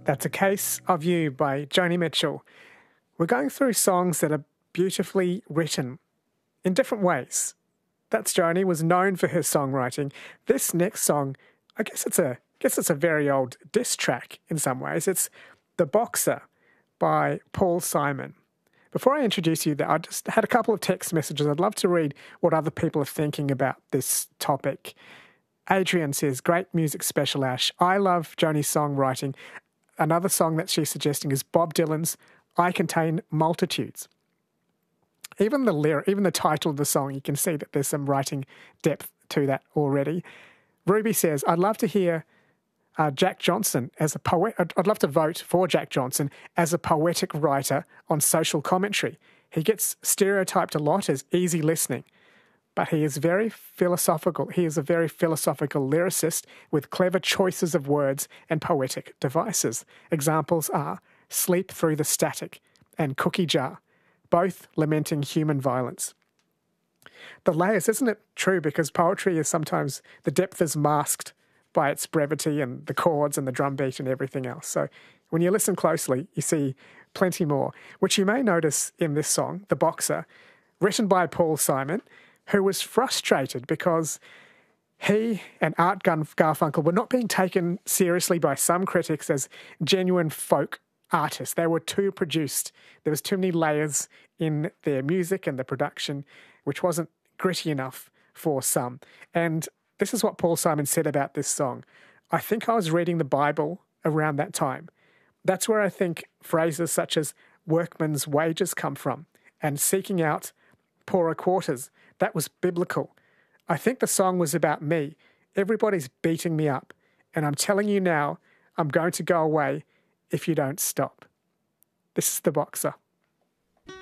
That's A Case of You by Joni Mitchell. We're going through songs that are beautifully written in different ways. That's Joni, was known for her songwriting. This next song, I guess it's a very old diss track in some ways. It's The Boxer by Paul Simon. Before I introduce you, I just had a couple of text messages. I'd love to read what other people are thinking about this topic. Adrian says, great music special, Ash. I love Joni's songwriting. Another song that she's suggesting is Bob Dylan's I Contain Multitudes. Even the title of the song, you can see that there's some writing depth to that already. Ruby says, I'd love to hear Jack Johnson as a poet. I'd love to vote for Jack Johnson as a poetic writer on social commentary. He gets stereotyped a lot as easy listening, but he is very philosophical. He is a very philosophical lyricist with clever choices of words and poetic devices. Examples are Sleep Through the Static and Cookie Jar, both lamenting human violence. The layers, isn't it true? Because poetry is sometimes, the depth is masked by its brevity and the chords and the drum beat and everything else. So when you listen closely, you see plenty more, which you may notice in this song, The Boxer, written by Paul Simon, who was frustrated because he and Art Garfunkel were not being taken seriously by some critics as genuine folk artists. They were too produced. There was too many layers in their music and the production, which wasn't gritty enough for some. And this is what Paul Simon said about this song. I think I was reading the Bible around that time. That's where I think phrases such as workman's wages come from, and seeking out poorer quarters. That was biblical. I think the song was about me. Everybody's beating me up, and I'm telling you now, I'm going to go away if you don't stop. This is The Boxer.